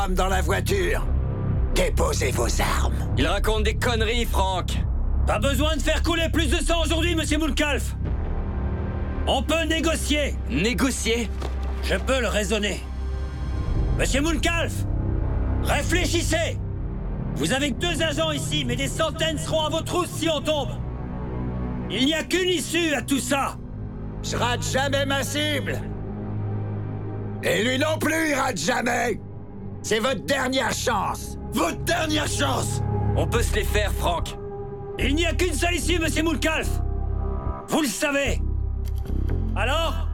dans la voiture. Déposez vos armes. Il raconte des conneries, Franck. Pas besoin de faire couler plus de sang aujourd'hui, monsieur Moulkalf. On peut négocier. Négocier? Je peux le raisonner. Monsieur Moulkalf, réfléchissez. Vous avez que 2 agents ici, mais des centaines seront à vos trousses si on tombe. Il n'y a qu'une issue à tout ça. Je rate jamais ma cible. Et lui non plus, il rate jamais. C'est votre dernière chance. Votre dernière chance. On peut se les faire, Franck. Il n'y a qu'une seule issue, monsieur Moulkalf. Vous le savez. Alors,